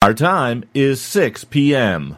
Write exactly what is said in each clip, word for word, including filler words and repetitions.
Our time is six p.m.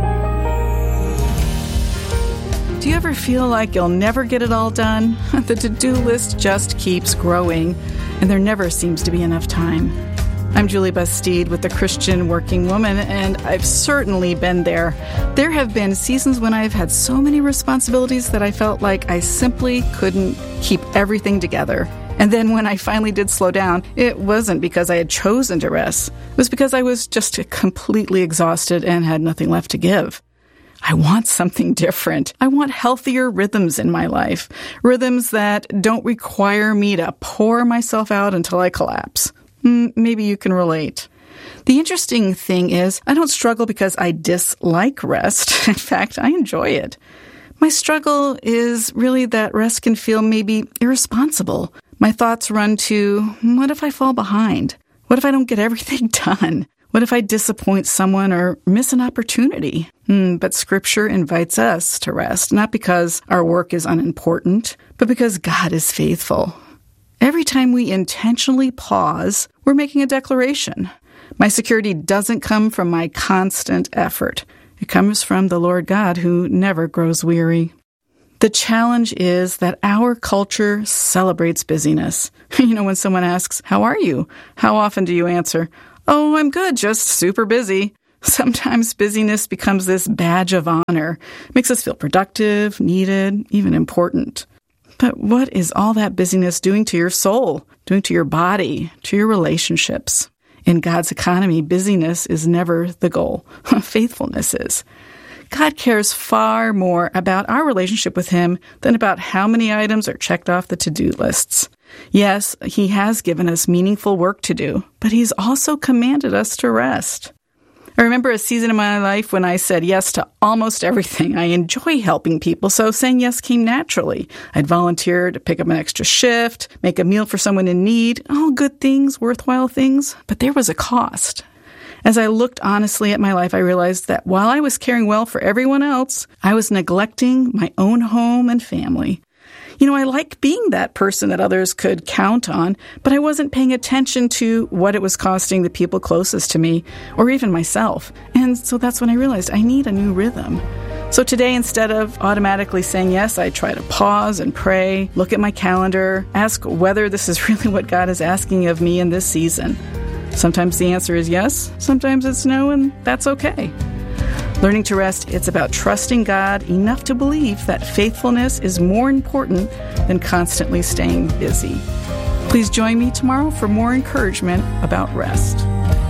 Do you ever feel like you'll never get it all done? The to-do list just keeps growing, and there never seems to be enough time. I'm Julie Bastide with the Christian Working Woman, and I've certainly been there. There have been seasons when I've had so many responsibilities that I felt like I simply couldn't keep everything together. And then when I finally did slow down, it wasn't because I had chosen to rest. It was because I was just completely exhausted and had nothing left to give. I want something different. I want healthier rhythms in my life. Rhythms that don't require me to pour myself out until I collapse. Maybe you can relate. The interesting thing is, I don't struggle because I dislike rest. In fact, I enjoy it. My struggle is really that rest can feel maybe irresponsible. My thoughts run to, what if I fall behind? What if I don't get everything done? What if I disappoint someone or miss an opportunity? Hmm, but Scripture invites us to rest, not because our work is unimportant, but because God is faithful. Every time we intentionally pause, we're making a declaration. My security doesn't come from my constant effort. It comes from the Lord God who never grows weary. The challenge is that our culture celebrates busyness. You know, when someone asks, "How are you?" How often do you answer, "Oh, I'm good, just super busy." Sometimes busyness becomes this badge of honor. It makes us feel productive, needed, even important. But what is all that busyness doing to your soul, doing to your body, to your relationships? In God's economy, busyness is never the goal. Faithfulness is. God cares far more about our relationship with Him than about how many items are checked off the to-do lists. Yes, He has given us meaningful work to do, but He's also commanded us to rest. I remember a season in my life when I said yes to almost everything. I enjoy helping people, so saying yes came naturally. I'd volunteer to pick up an extra shift, make a meal for someone in need, all good things, worthwhile things, but there was a cost. As I looked honestly at my life, I realized that while I was caring well for everyone else, I was neglecting my own home and family. You know, I like being that person that others could count on, but I wasn't paying attention to what it was costing the people closest to me, or even myself. And so that's when I realized I need a new rhythm. So today, instead of automatically saying yes, I try to pause and pray, look at my calendar, ask whether this is really what God is asking of me in this season. Sometimes the answer is yes, sometimes it's no, and that's okay. Learning to rest, it's about trusting God enough to believe that faithfulness is more important than constantly staying busy. Please join me tomorrow for more encouragement about rest.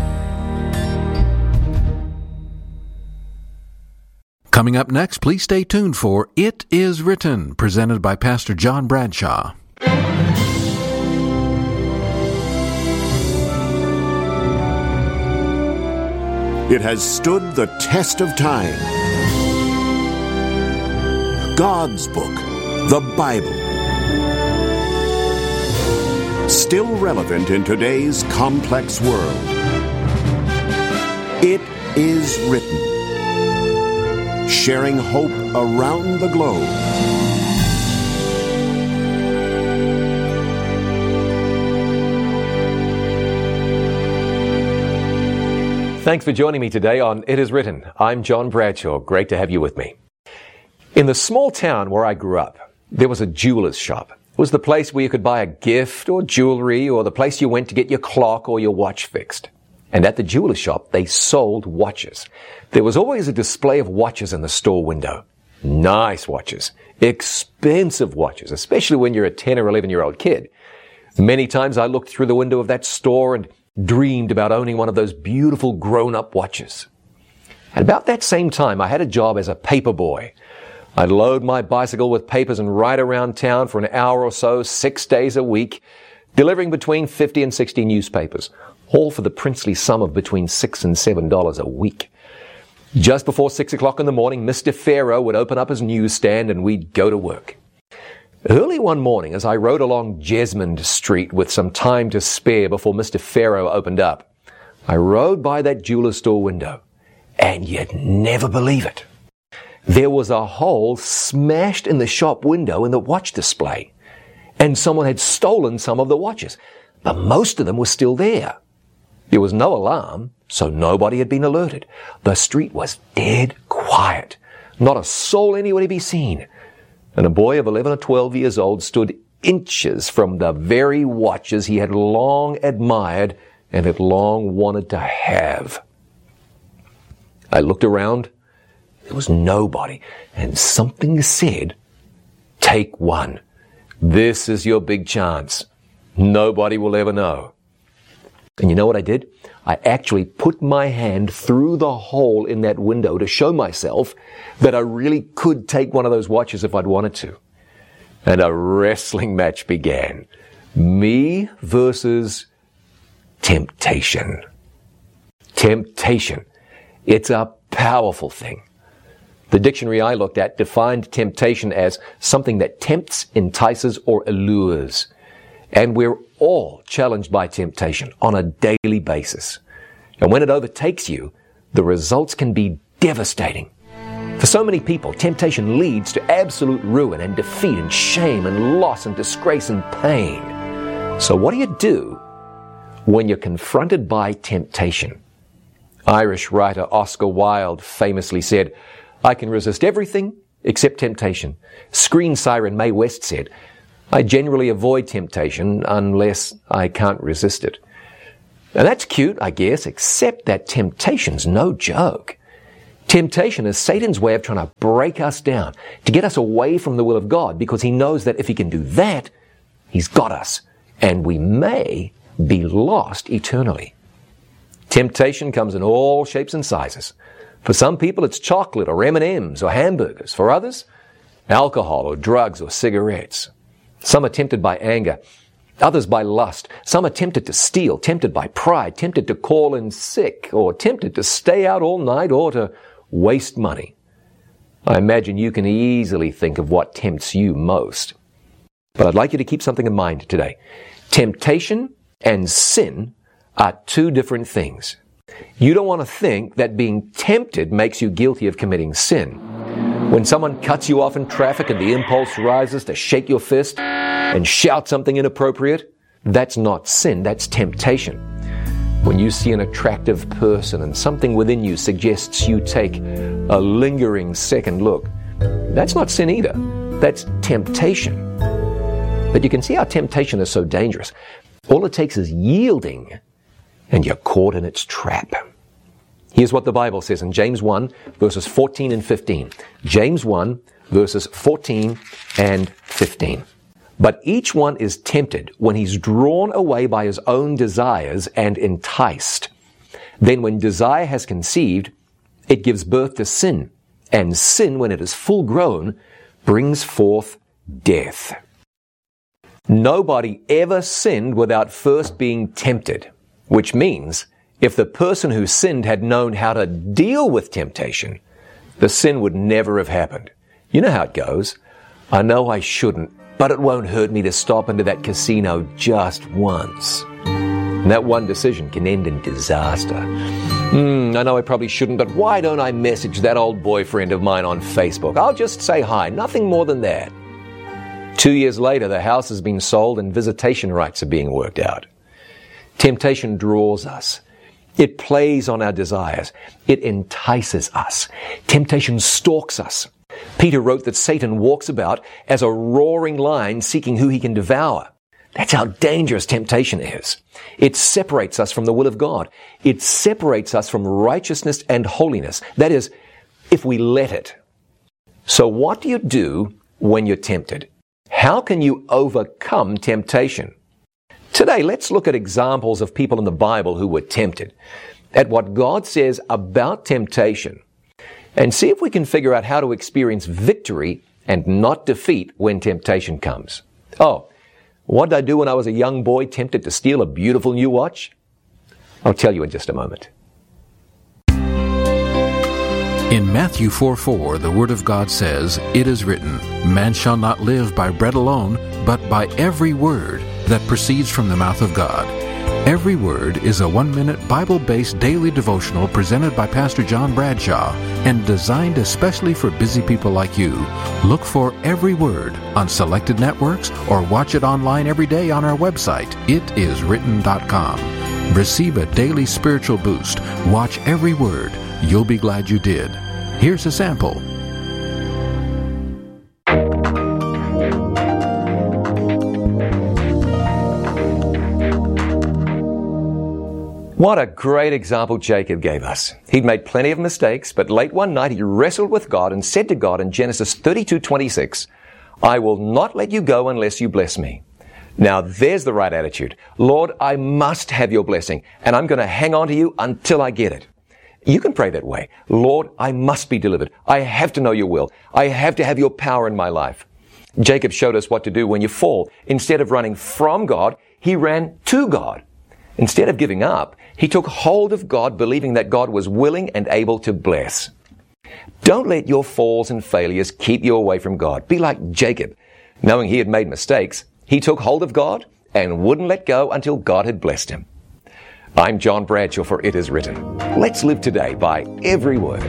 Coming up next, please stay tuned for It Is Written, presented by Pastor John Bradshaw. It has stood the test of time. God's book, the Bible. Still relevant in today's complex world. It is written. Sharing hope around the globe. Thanks for joining me today on It Is Written. I'm John Bradshaw. Great to have you with me. In the small town where I grew up, there was a jeweler's shop. It was the place where you could buy a gift or jewelry, or the place you went to get your clock or your watch fixed. And at the jeweler's shop, they sold watches. There was always a display of watches in the store window. Nice watches. Expensive watches, especially when you're a ten or eleven year old kid. Many times I looked through the window of that store and dreamed about owning one of those beautiful grown-up watches. At about that same time, I had a job as a paper boy. I'd load my bicycle with papers and ride around town for an hour or so, six days a week, delivering between fifty and sixty newspapers, all for the princely sum of between six and seven dollars a week. Just before six o'clock in the morning, Mister Pharaoh would open up his newsstand and we'd go to work. Early one morning, as I rode along Jesmond Street with some time to spare before Mister Pharaoh opened up, I rode by that jeweler's store window, and you'd never believe it. There was a hole smashed in the shop window in the watch display, and someone had stolen some of the watches, but most of them were still there. There was no alarm, so nobody had been alerted. The street was dead quiet. Not a soul anywhere to be seen. And a boy of eleven or twelve years old stood inches from the very watches he had long admired and had long wanted to have. I looked around. There was nobody. And something said, "Take one. This is your big chance. Nobody will ever know." And you know what I did? I actually put my hand through the hole in that window to show myself that I really could take one of those watches if I'd wanted to. And a wrestling match began. Me versus temptation. Temptation. It's a powerful thing. The dictionary I looked at defined temptation as something that tempts, entices, or allures. And we're all challenged by temptation on a daily basis. And when it overtakes you, the results can be devastating. For so many people, temptation leads to absolute ruin and defeat and shame and loss and disgrace and pain. So what do you do when you're confronted by temptation? Irish writer Oscar Wilde famously said, "I can resist everything except temptation." Screen siren Mae West said, "I generally avoid temptation unless I can't resist it." And that's cute, I guess, except that temptation's no joke. Temptation is Satan's way of trying to break us down, to get us away from the will of God, because he knows that if he can do that, he's got us, and we may be lost eternally. Temptation comes in all shapes and sizes. For some people, it's chocolate or M and M's or hamburgers. For others, alcohol or drugs or cigarettes. Some are tempted by anger, others by lust. Some are tempted to steal, tempted by pride, tempted to call in sick, or tempted to stay out all night or to waste money. I imagine you can easily think of what tempts you most. But I'd like you to keep something in mind today. Temptation and sin are two different things. You don't want to think that being tempted makes you guilty of committing sin. When someone cuts you off in traffic and the impulse rises to shake your fist and shout something inappropriate, that's not sin, that's temptation. When you see an attractive person and something within you suggests you take a lingering second look, that's not sin either, that's temptation. But you can see how temptation is so dangerous. All it takes is yielding, and you're caught in its trap. Here's what the Bible says in James one, verses fourteen and fifteen. James one, verses fourteen and fifteen. But each one is tempted when he's drawn away by his own desires and enticed. Then when desire has conceived, it gives birth to sin. And sin, when it is full grown, brings forth death. Nobody ever sinned without first being tempted, which means if the person who sinned had known how to deal with temptation, the sin would never have happened. You know how it goes. I know I shouldn't, but it won't hurt me to stop into that casino just once. And that one decision can end in disaster. Hmm, I know I probably shouldn't, but why don't I message that old boyfriend of mine on Facebook? I'll just say hi, nothing more than that. Two years later, the house has been sold and visitation rights are being worked out. Temptation draws us. It plays on our desires. It entices us. Temptation stalks us. Peter wrote that Satan walks about as a roaring lion seeking who he can devour. That's how dangerous temptation is. It separates us from the will of God. It separates us from righteousness and holiness. That is, if we let it. So what do you do when you're tempted? How can you overcome temptation? Today, let's look at examples of people in the Bible who were tempted, at what God says about temptation, and see if we can figure out how to experience victory and not defeat when temptation comes. Oh, what did I do when I was a young boy tempted to steal a beautiful new watch? I'll tell you in just a moment. In Matthew four four, the Word of God says, "It is written, man shall not live by bread alone, but by every word that proceeds from the mouth of God." Every Word is a one-minute Bible-based daily devotional presented by Pastor John Bradshaw and designed especially for busy people like you. Look for Every Word on selected networks or watch it online every day on our website, it is written dot com. Receive a daily spiritual boost. Watch every word. You'll be glad you did. Here's a sample. What a great example Jacob gave us. He'd made plenty of mistakes, but late one night he wrestled with God and said to God in Genesis thirty-two twenty-six, I will not let you go unless you bless me. Now there's the right attitude. Lord, I must have your blessing, and I'm going to hang on to you until I get it. You can pray that way. Lord, I must be delivered. I have to know your will. I have to have your power in my life. Jacob showed us what to do when you fall. Instead of running from God, he ran to God. Instead of giving up, he took hold of God, believing that God was willing and able to bless. Don't let your falls and failures keep you away from God. Be like Jacob. Knowing he had made mistakes, he took hold of God and wouldn't let go until God had blessed him. I'm John Bradshaw for It Is Written. Let's live today by every word.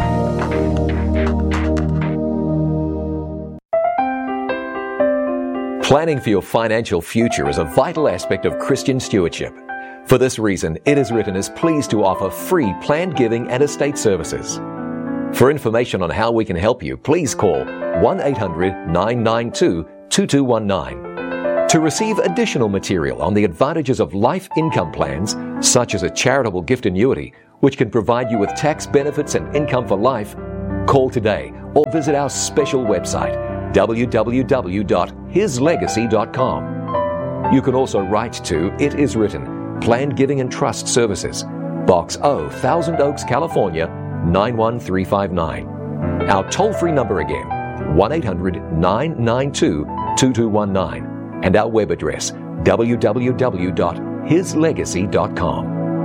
Planning for your financial future is a vital aspect of Christian stewardship. For this reason, It Is Written is pleased to offer free planned giving and estate services. For information on how we can help you, please call one eight hundred nine nine two two two one nine. To receive additional material on the advantages of life income plans, such as a charitable gift annuity, which can provide you with tax benefits and income for life, call today or visit our special website, w w w dot his legacy dot com. You can also write to It Is Written, Planned Giving and Trust Services, Box O, Thousand Oaks, California, nine one three five nine. Our toll-free number again, one eight hundred nine nine two two two one nine. And our web address, w w w dot his legacy dot com.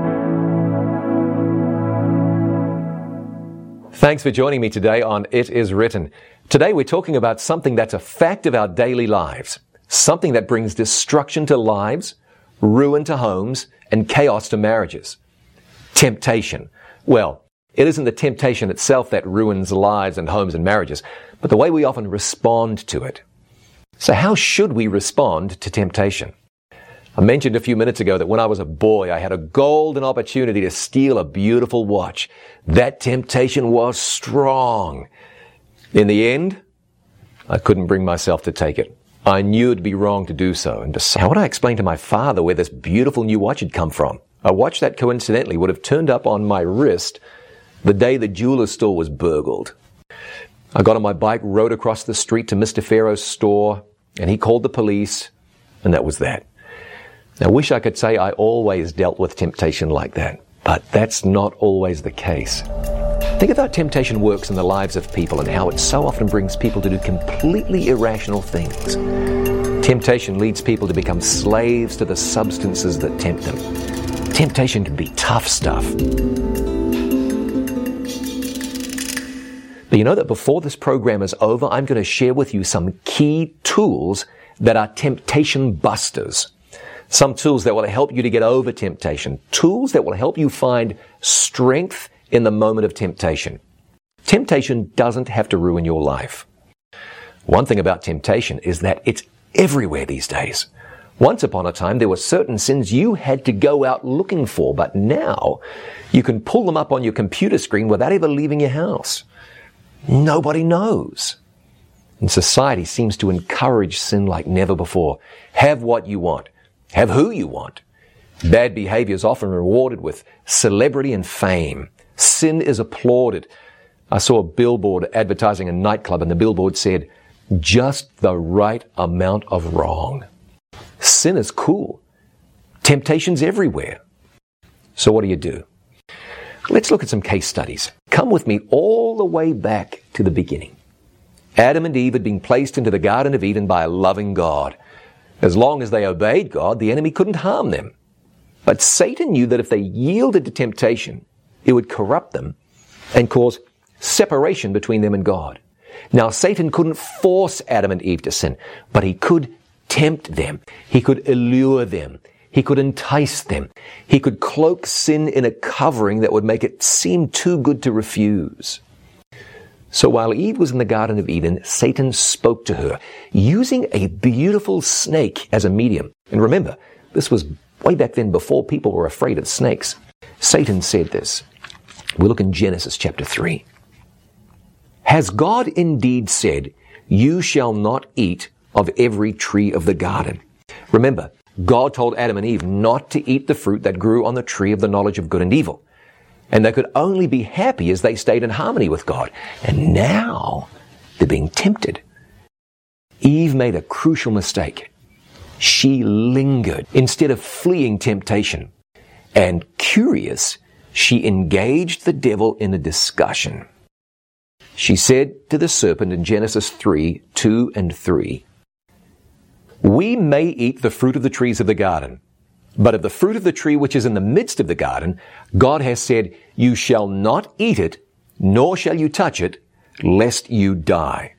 Thanks for joining me today on It Is Written. Today we're talking about something that's a fact of our daily lives, something that brings destruction to lives, ruin to homes, and chaos to marriages. Temptation. Well, it isn't the temptation itself that ruins lives and homes and marriages, but the way we often respond to it. So how should we respond to temptation? I mentioned a few minutes ago that when I was a boy, I had a golden opportunity to steal a beautiful watch. That temptation was strong. In the end, I couldn't bring myself to take it. I knew it'd be wrong to do so. And to, how would I explain to my father where this beautiful new watch had come from? A watch that coincidentally would have turned up on my wrist the day the jeweler's store was burgled. I got on my bike, rode across the street to Mister Farrow's store, and he called the police, and that was that. I wish I could say I always dealt with temptation like that, but that's not always the case. Think of how temptation works in the lives of people and how it so often brings people to do completely irrational things. Temptation leads people to become slaves to the substances that tempt them. Temptation can be tough stuff. But you know that before this program is over, I'm going to share with you some key tools that are temptation busters. Some tools that will help you to get over temptation. Tools that will help you find strength in the moment of temptation. Temptation doesn't have to ruin your life. One thing about temptation is that it's everywhere these days. Once upon a time, there were certain sins you had to go out looking for, but now you can pull them up on your computer screen without ever leaving your house. Nobody knows. And society seems to encourage sin like never before. Have what you want. Have who you want. Bad behavior is often rewarded with celebrity and fame. Sin is applauded. I saw a billboard advertising a nightclub, and the billboard said, just the right amount of wrong. Sin is cool. Temptation's everywhere. So what do you do? Let's look at some case studies. Come with me all the way back to the beginning. Adam and Eve had been placed into the Garden of Eden by a loving God. As long as they obeyed God, the enemy couldn't harm them. But Satan knew that if they yielded to temptation, it would corrupt them and cause separation between them and God. Now, Satan couldn't force Adam and Eve to sin, but he could tempt them. He could allure them. He could entice them. He could cloak sin in a covering that would make it seem too good to refuse. So while Eve was in the Garden of Eden, Satan spoke to her using a beautiful snake as a medium. And remember, this was way back then before people were afraid of snakes, Satan said this. We look in Genesis chapter three. Has God indeed said, you shall not eat of every tree of the garden? Remember, God told Adam and Eve not to eat the fruit that grew on the tree of the knowledge of good and evil. And they could only be happy as they stayed in harmony with God. And now they're being tempted. Eve made a crucial mistake. She lingered instead of fleeing temptation. And curious, she engaged the devil in a discussion. She said to the serpent in Genesis three, two and three, we may eat the fruit of the trees of the garden, but of the fruit of the tree which is in the midst of the garden, God has said, you shall not eat it, nor shall you touch it, lest you die.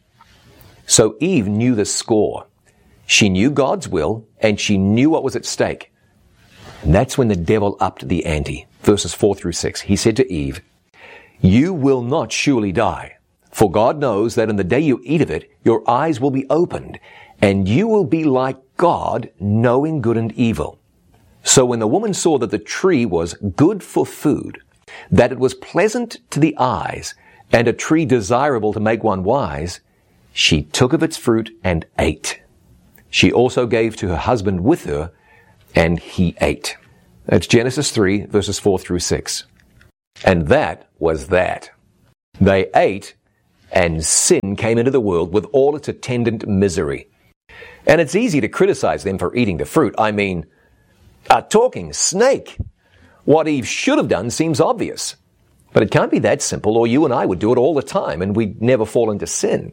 So Eve knew the score. She knew God's will, and she knew what was at stake. And that's when the devil upped the ante. Verses four through six. He said to Eve, you will not surely die. For God knows that in the day you eat of it, your eyes will be opened, and you will be like God, knowing good and evil. So when the woman saw that the tree was good for food, that it was pleasant to the eyes, and a tree desirable to make one wise, she took of its fruit and ate. She also gave to her husband with her, and he ate. That's Genesis three, verses four through six. And that was that. They ate, and sin came into the world with all its attendant misery. And it's easy to criticize them for eating the fruit. I mean, a talking snake. What Eve should have done seems obvious. But it can't be that simple, or you and I would do it all the time, and we'd never fall into sin.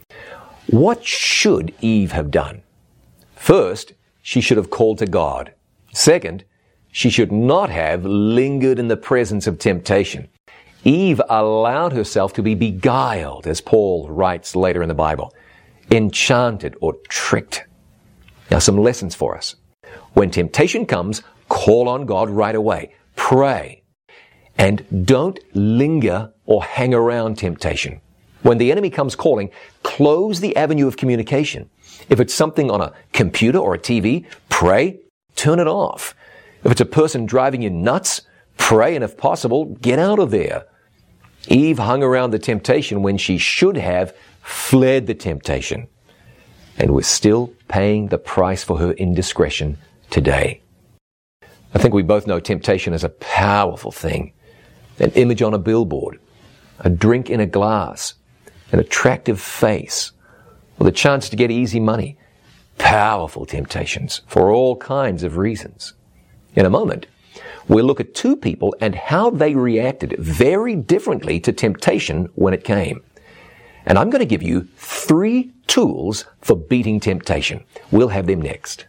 What should Eve have done? First, she should have called to God. Second, she should not have lingered in the presence of temptation. Eve allowed herself to be beguiled, as Paul writes later in the Bible, enchanted or tricked. Now, some lessons for us. When temptation comes, call on God right away. Pray. And don't linger or hang around temptation. When the enemy comes calling, close the avenue of communication. If it's something on a computer or a T V, pray, turn it off. If it's a person driving you nuts, pray, and if possible, get out of there. Eve hung around the temptation when she should have fled the temptation. And we're still paying the price for her indiscretion today. I think we both know temptation is a powerful thing. An image on a billboard, a drink in a glass, an attractive face, or the chance to get easy money. Powerful temptations for all kinds of reasons. In a moment, we'll look at two people and how they reacted very differently to temptation when it came. And I'm going to give you three tools for beating temptation. We'll have them next.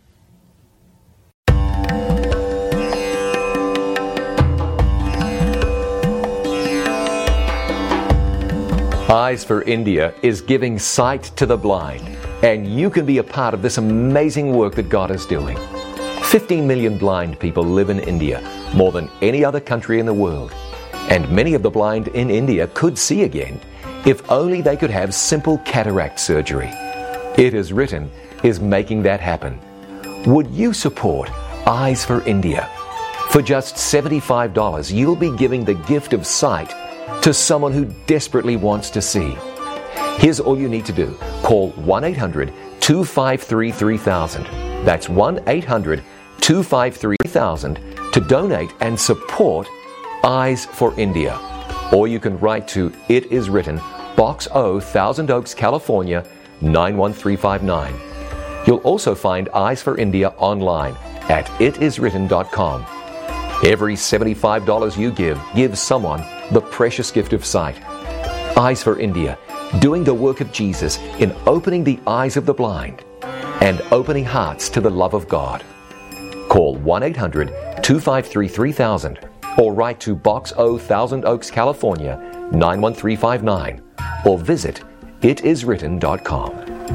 Eyes for India is giving sight to the blind, and you can be a part of this amazing work that God is doing. fifteen million blind people live in India, more than any other country in the world. And many of the blind in India could see again if only they could have simple cataract surgery. It Is Written is making that happen. Would you support Eyes for India? For just seventy-five dollars, you'll be giving the gift of sight to someone who desperately wants to see. Here's all you need to do. Call one eight hundred two five three three thousand. That's one eight hundred two five three three thousand to donate and support Eyes for India. Or you can write to It Is Written, Box O, Thousand Oaks, California, nine one three five nine. You'll also find Eyes for India online at it is written dot com. Every seventy-five dollars you give gives someone the precious gift of sight. Eyes for India, doing the work of Jesus in opening the eyes of the blind and opening hearts to the love of God. Call one eight hundred two five three three thousand or write to Box O, Thousand Oaks, California, nine one three five nine or visit it is written dot com.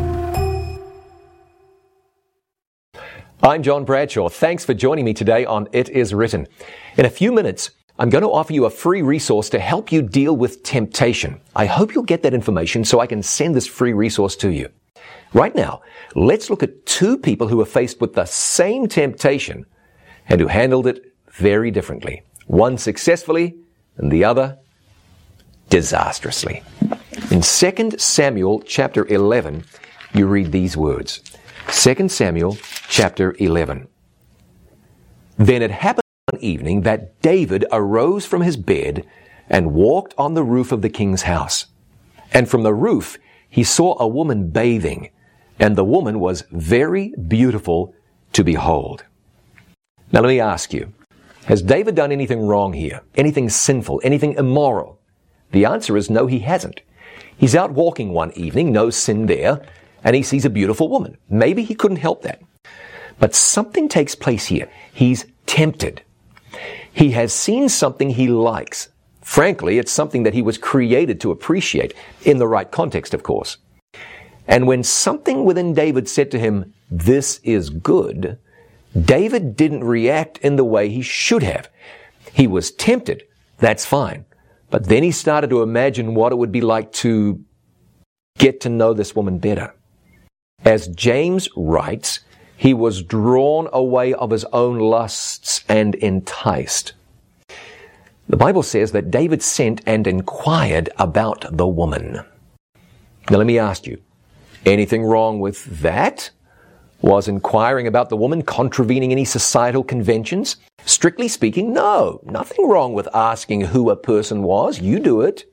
I'm John Bradshaw. Thanks for joining me today on It Is Written. In a few minutes, I'm going to offer you a free resource to help you deal with temptation. I hope you'll get that information so I can send this free resource to you. Right now, let's look at two people who are faced with the same temptation, and who handled it very differently. One successfully and the other disastrously. In Second Samuel chapter eleven, you read these words. Second Samuel chapter eleven. Then it happened one evening that David arose from his bed and walked on the roof of the king's house. And from the roof he saw a woman bathing, and the woman was very beautiful to behold. Now let me ask you, has David done anything wrong here? Anything sinful? Anything immoral? The answer is no, he hasn't. He's out walking one evening, no sin there, and he sees a beautiful woman. Maybe he couldn't help that. But something takes place here. He's tempted. He has seen something he likes. Frankly, it's something that he was created to appreciate, in the right context, of course. And when something within David said to him, "This is good," David didn't react in the way he should have. He was tempted. That's fine. But then he started to imagine what it would be like to get to know this woman better. As James writes, he was drawn away of his own lusts and enticed. The Bible says that David sent and inquired about the woman. Now let me ask you, anything wrong with that? Was inquiring about the woman contravening any societal conventions? Strictly speaking, no. Nothing wrong with asking who a person was. You do it.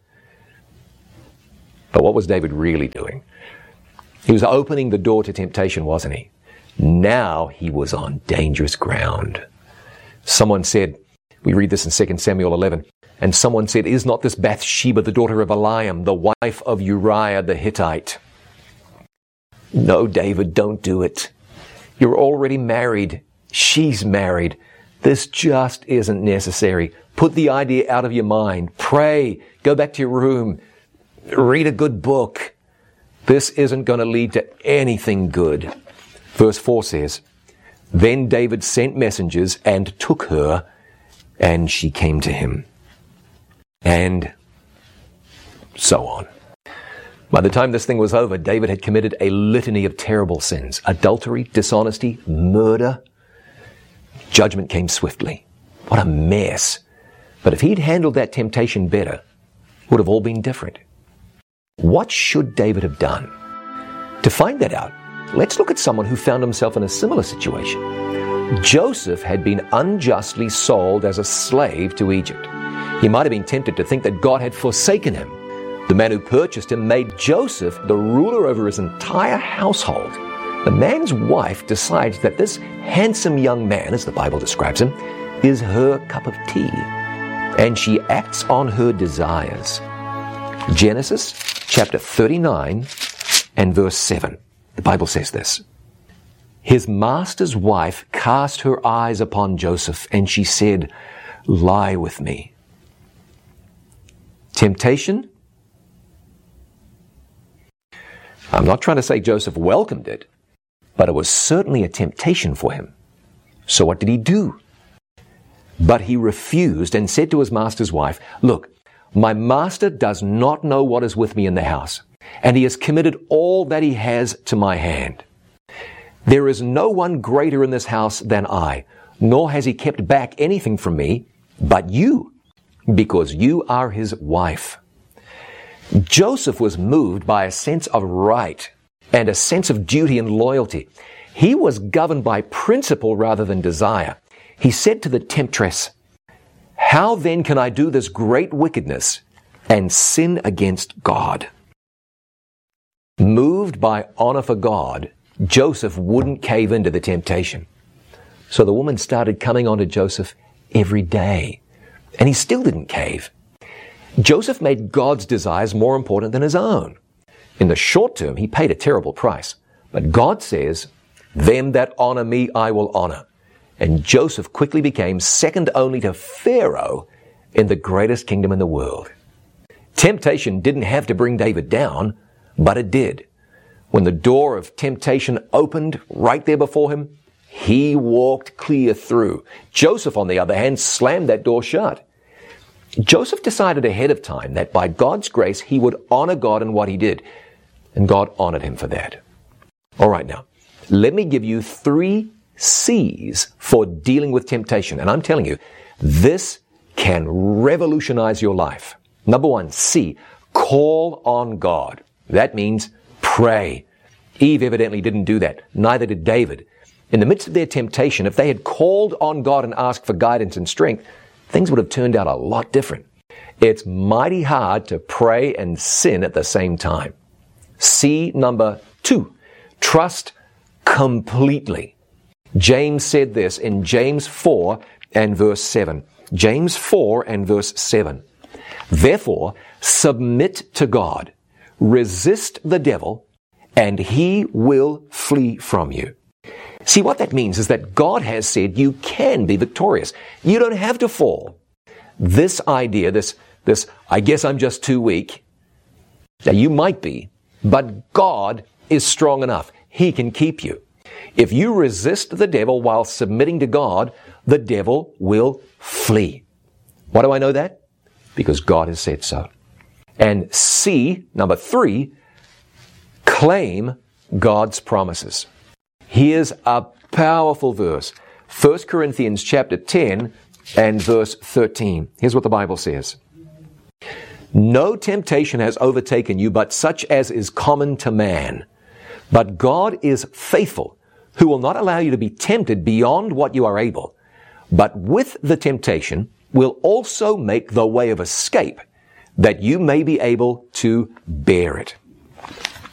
But what was David really doing? He was opening the door to temptation, wasn't he? Now he was on dangerous ground. Someone said, we read this in Second Samuel eleven, and someone said, "Is not this Bathsheba, the daughter of Eliam, the wife of Uriah the Hittite?" No, David, don't do it. You're already married. She's married. This just isn't necessary. Put the idea out of your mind. Pray. Go back to your room. Read a good book. This isn't going to lead to anything good. Verse four says, "Then David sent messengers and took her, and she came to him." And so on. By the time this thing was over, David had committed a litany of terrible sins. Adultery, dishonesty, murder. Judgment came swiftly. What a mess. But if he'd handled that temptation better, it would have all been different. What should David have done? To find that out, let's look at someone who found himself in a similar situation. Joseph had been unjustly sold as a slave to Egypt. He might have been tempted to think that God had forsaken him. The man who purchased him made Joseph the ruler over his entire household. The man's wife decides that this handsome young man, as the Bible describes him, is her cup of tea. And she acts on her desires. Genesis chapter thirty-nine and verse seven. The Bible says this. "His master's wife cast her eyes upon Joseph, and she said, 'Lie with me.'" Temptation? I'm not trying to say Joseph welcomed it, but it was certainly a temptation for him. So what did he do? But he refused and said to his master's wife, "Look, my master does not know what is with me in the house, and he has committed all that he has to my hand. There is no one greater in this house than I, nor has he kept back anything from me, but you, because you are his wife." Joseph was moved by a sense of right and a sense of duty and loyalty. He was governed by principle rather than desire. He said to the temptress, "How then can I do this great wickedness and sin against God?" Moved by honor for God, Joseph wouldn't cave into the temptation. So the woman started coming on to Joseph every day, and he still didn't cave. Joseph made God's desires more important than his own. In the short term, he paid a terrible price. But God says, "Them that honor me, I will honor." And Joseph quickly became second only to Pharaoh in the greatest kingdom in the world. Temptation didn't have to bring David down, but it did. When the door of temptation opened right there before him, he walked clear through. Joseph, on the other hand, slammed that door shut. Joseph decided ahead of time that by God's grace, he would honor God in what he did. And God honored him for that. All right, now, let me give you three C's for dealing with temptation. And I'm telling you, this can revolutionize your life. Number one, C, call on God. That means pray. Eve evidently didn't do that. Neither did David. In the midst of their temptation, if they had called on God and asked for guidance and strength, things would have turned out a lot different. It's mighty hard to pray and sin at the same time. C, number two, trust completely. James said this in James four and verse seven. James four and verse seven. Therefore, submit to God, resist the devil, and he will flee from you. See, what that means is that God has said you can be victorious. You don't have to fall. This idea, this, this, I guess I'm just too weak. Now, you might be, but God is strong enough. He can keep you. If you resist the devil while submitting to God, the devil will flee. Why do I know that? Because God has said so. And C, number three, claim God's promises. Here's a powerful verse. First Corinthians chapter ten and verse thirteen. Here's what the Bible says. No temptation has overtaken you, but such as is common to man. But God is faithful, who will not allow you to be tempted beyond what you are able, but with the temptation will also make the way of escape, that you may be able to bear it.